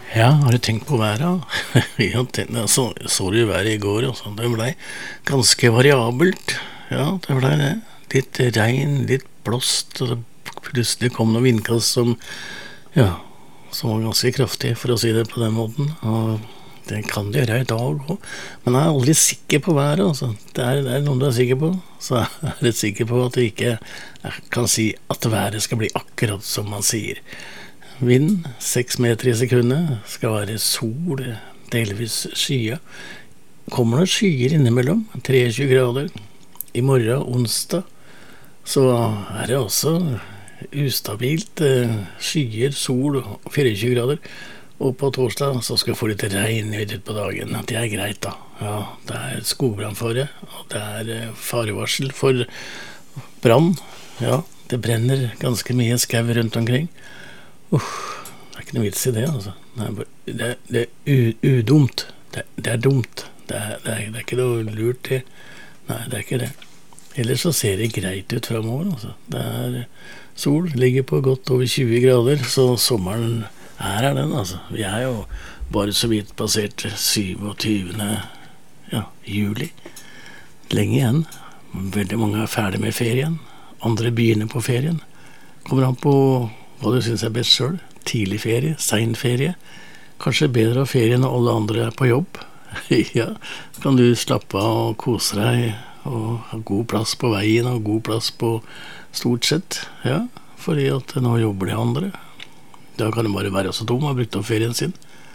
Ja, har du tenkt på været? Ja, så du været i går, altså. Det ble ganske variabelt. Ja, det ble det. Litt regn, litt blåst, og plutselig kom noen vindkast som var ganske kraftig, for å si det på den måten. Og det kan det gjøre i dag også. Men jeg er aldri sikker på været, altså. Det er noe du er sikker på, så jeg er litt sikker på at det ikke jeg kan si at været skal bli akkurat som man sier. Vind, 6 meter i sekundet, skal være sol, delvis skyer. Kommer det skyer innimellom, 23 grader. I morgen, onsdag, så er det også ustabilt, skyer, sol, 24 grader. Og på torsdag så skal jeg få litt regn ut på dagen. Det er greit da. Ja, det er skogbrannfare, og det er farevarsel for brann. Ja, det brenner ganske mye skau rundt omkring. Det er ikke noe vits i det, altså. Det er udumt. Det er dumt. Det er ikke noe lurt det. Nei, det er ikke det. Ellers så ser det greit ut fremover, altså. Det er sol, ligger på godt over 20 grader, så sommeren er den, altså. Vi er jo bare så vidt passert 27. Juli. Lenge igjen. Veldig mange er ferdig med ferien. Andre begynner på ferien. Kommer an på hva du synes er best selv. Tidlig ferie, sen ferie. Kanskje bedre å ha ferie når alle andre er på jobb. Ja, kan du slappe av og kose deg og ha god plass på veien og god plass på stort sett. Ja, fordi at nå jobber de andre. Da kan det bare være så dum å ha brukt opp ferien sin.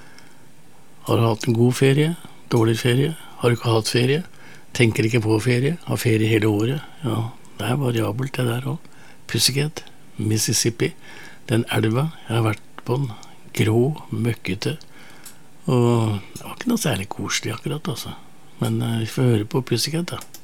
Har du hatt en god ferie? Dårlig ferie? Har du ikke hatt ferie? Tenker ikke på ferie? Har ferie hele året? Ja, det er variabelt det der også. Pussycat, Mississippi. Den elva, jeg har vært på den, grå, møkkete, og det var ikke noe særlig koselig akkurat, altså. Men vi får høre på Pussycat da.